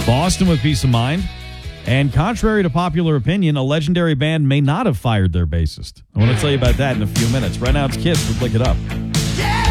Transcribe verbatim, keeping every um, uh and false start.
Boston with peace of mind. And contrary to popular opinion, a legendary band may not have fired their bassist. I want to tell you about that in a few minutes. Right now, it's Kiss with Lick It Up.